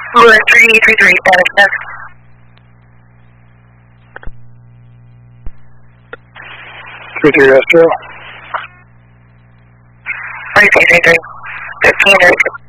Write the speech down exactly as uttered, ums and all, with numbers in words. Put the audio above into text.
Lewis three three three, Spanish ten. three three Astro. three three three three. fifteen minutes.